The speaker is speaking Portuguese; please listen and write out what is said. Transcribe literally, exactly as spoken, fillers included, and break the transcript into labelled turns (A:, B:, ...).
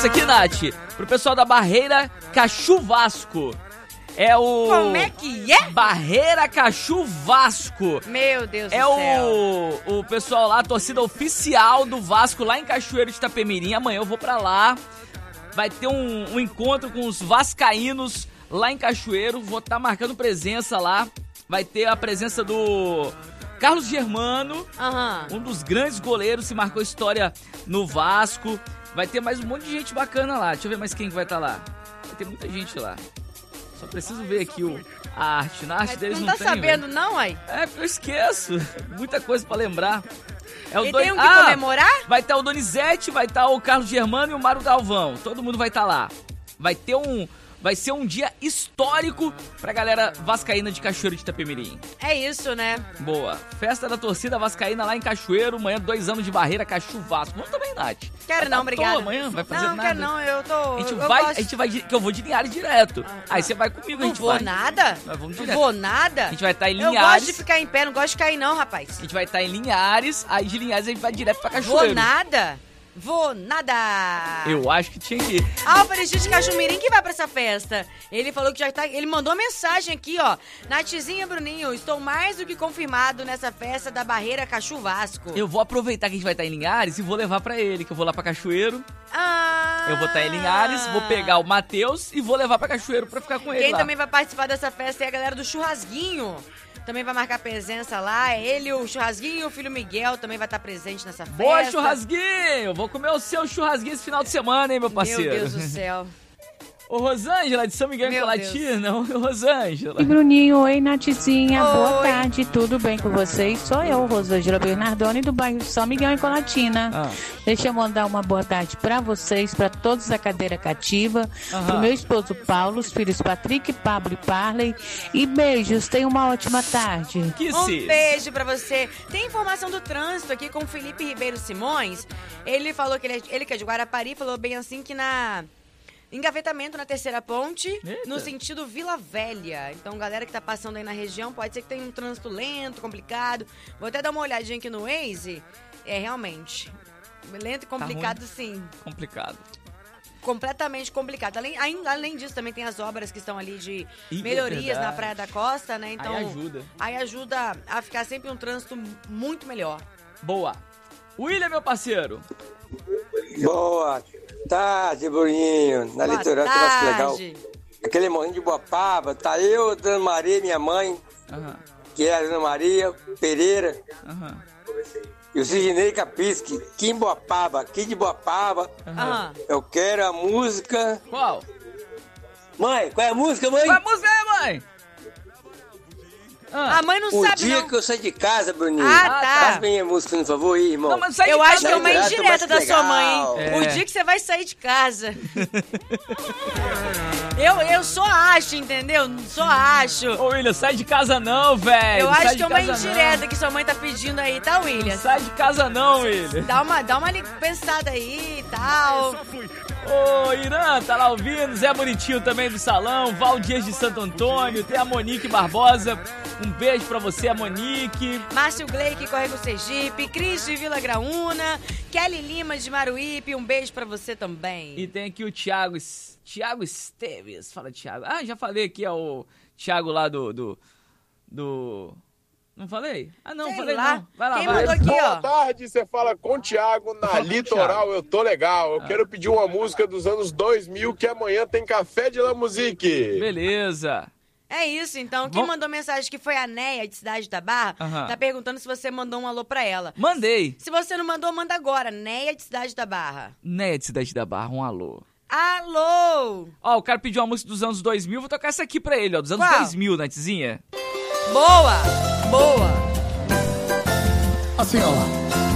A: essa aqui, Nath, pro pessoal da Barreira Cachu Vasco. É o...
B: Como é que é?
A: Barreira Cachu Vasco.
B: Meu Deus
A: é
B: do céu.
A: É o, o pessoal lá, a torcida oficial do Vasco lá em Cachoeiro de Itapemirim. Amanhã eu vou pra lá. Vai ter um, um encontro com os vascaínos lá em Cachoeiro. Vou estar tá marcando presença lá. Vai ter a presença do Carlos Germano,
B: uhum.
A: um dos grandes goleiros, se marcou história no Vasco. Vai ter mais um monte de gente bacana lá. Deixa eu ver mais quem vai estar tá lá. Vai ter muita gente lá. Só preciso ver aqui o, a arte. Na arte
B: Mas
A: deles
B: não,
A: não
B: tá
A: tem,
B: sabendo
A: véio.
B: não, aí?
A: É, eu esqueço. Muita coisa pra lembrar. É o
B: e
A: dois...
B: tem um que
A: ah,
B: comemorar?
A: Vai estar o Donizete, vai estar o Carlos Germano e o Mário Galvão. Todo mundo vai estar lá. Vai ter um... Vai ser um dia histórico pra galera vascaína de Cachoeiro de Itapemirim.
B: É isso, né?
A: Boa. Festa da torcida vascaína lá em Cachoeiro. Amanhã, dois anos de Barreira, Cachu Vasco. Vamos também, Nath.
B: Quero não, obrigada.
A: Amanhã, vai fazer
B: não,
A: nada.
B: Não, quero não, eu tô...
A: A gente
B: eu
A: vai,
B: gosto...
A: a gente vai, que eu vou de Linhares direto. Ah, Aí você vai comigo,
B: não
A: a gente
B: vou
A: vai.
B: nada?
A: Nós vamos
B: não
A: direto.
B: vou nada?
A: A gente vai estar em
B: Eu
A: Linhares.
B: gosto de ficar em pé, não gosto de cair não, rapaz.
A: A gente vai estar em Linhares, aí de Linhares a gente vai direto pra Cachoeiro.
B: Vou nada? Vou nada!
A: Eu acho que tinha que ir.
B: Álvares de Cajumirim que vai pra essa festa. Ele falou que já tá... Ele mandou mensagem aqui, ó. Nathzinha, Bruninho, estou mais do que confirmado nessa festa da Barreira Cachu Vasco.
A: Eu vou aproveitar que a gente vai estar em Linhares e vou levar pra ele, que eu vou lá pra Cachoeiro.
B: Ah!
A: Eu vou estar em Linhares, vou pegar o Matheus e vou levar pra Cachoeiro pra ficar com ele
B: Quem
A: lá.
B: também vai participar dessa festa é a galera do Churrasguinho. Também vai marcar presença lá. Ele, o Churrasguinho e o filho Miguel também vai estar presente nessa festa.
A: Boa, Churrasguinho! Vou comer o seu churrasguinho esse final de semana, hein, meu parceiro?
B: Meu Deus do céu.
A: Ô, Rosângela, de São Miguel em Colatina. Ô, Rosângela.
C: E Bruninho, oi, Nathzinha.
B: Oi.
C: Boa tarde, tudo bem com vocês? Sou eu, Rosângela Bernardoni, do bairro São Miguel em Colatina. Ah. Deixa eu mandar uma boa tarde pra vocês, pra todos da cadeira cativa, uhum. pro meu esposo Paulo, os filhos Patrick, Pablo e Parley. E beijos, tenha uma ótima tarde.
A: Que
B: um
A: cis.
B: beijo pra você. Tem informação do trânsito aqui com o Felipe Ribeiro Simões. Ele falou que ele, é, ele que é de Guarapari, falou bem assim que na... Engavetamento na terceira ponte, Eita. no sentido Vila Velha. Então, galera que tá passando aí na região, pode ser que tenha um trânsito lento, complicado. Vou até dar uma olhadinha aqui no Waze. É, realmente, lento e complicado, tá sim.
A: Complicado.
B: Completamente complicado. Além, além disso, também tem as obras que estão ali de Ih, melhorias é na Praia da Costa, né? Então,
A: aí ajuda.
B: Aí ajuda a ficar sempre um trânsito muito melhor.
A: Boa. William, meu parceiro.
D: Boa tarde, Bruninho. Na
B: Boa
D: litoral, que nosso legal. Aquele morrinho de Boapaba, tá eu, Dona Maria, minha mãe, uhum. que é a Dona Maria Pereira, uhum. e o Sidney Capisque, aqui em Boapaba, aqui de Boapaba. Uhum. Eu quero a música...
A: Qual?
D: Mãe, qual é a música, mãe?
A: Qual é a música, mãe?
B: Ah. A mãe não
D: o
B: sabe,
D: O dia
B: não.
D: que eu saí de casa, Bruninho.
B: Ah, tá.
D: Faz minha música, por favor, aí, irmão.
A: Não, mas sai
B: eu
A: de
B: acho
A: casa,
B: que é uma
D: não.
B: indireta da
D: legal.
B: sua mãe, hein?
A: É.
B: O dia que você vai sair de casa. eu, eu só acho, entendeu? Só acho.
A: Ô, William, sai de casa não, velho.
B: Eu
A: sai
B: acho que é uma indireta
A: não.
B: que sua mãe tá pedindo aí, tá, William?
A: Não sai de casa não, William.
B: Dá uma, dá uma pensada aí e tal.
A: Ô, Irã, tá lá ouvindo. Zé Bonitinho também do salão. Val Dias de Santo Antônio. Tem a Monique Barbosa. Um beijo pra você, a Monique.
B: Márcio Gleick, Corrego Sergipe. Cris de Vila Graúna. Kelly Lima de Maruípe. Um beijo pra você também.
A: E tem aqui o Thiago, Thiago Esteves. Fala, Thiago. Ah, já falei aqui, ó, o Thiago lá do... do, do... Não falei? Ah, não,
B: Sei
A: falei
B: lá.
A: não. Vai lá,
B: Quem
A: vai.
B: mandou aqui,
E: Boa
B: ó.
E: tarde, você fala com o Thiago na Litoral, eu tô legal. Eu
A: ah.
E: quero pedir uma música dos anos dois mil, que amanhã tem Café de La Musique.
A: Beleza.
B: É isso, então. Quem
A: Bom...
B: mandou mensagem que foi a Neia, de Cidade da Barra,
A: uhum.
B: tá perguntando se você mandou um alô pra ela.
A: Mandei.
B: Se você não mandou, manda agora. Neia, de Cidade da Barra.
A: Neia de Cidade da Barra, um alô.
B: Alô!
A: Ó, o cara pediu uma música dos anos dois mil, vou tocar essa aqui pra ele, ó, dos anos
B: Qual?
A: dois mil, Nathzinha.
B: Boa! Boa!
F: Assim, ó.